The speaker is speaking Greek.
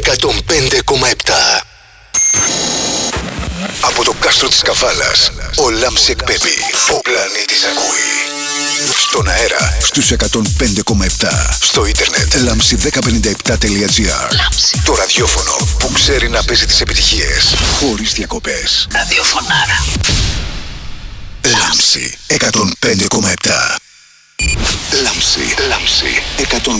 105,7. Από το κάστρο της Καβάλας, ο Λάμψη εκπέμπει. Ο πλανήτης ακούει. Στον αέρα, στους 105,7. Στο ίντερνετ, lamsi1057.gr. Το ραδιόφωνο που ξέρει να παίζει τις επιτυχίες χωρίς διακοπές. Ραδιοφωνάρα. Λάμψη 105,7. Λάμψη 105,7.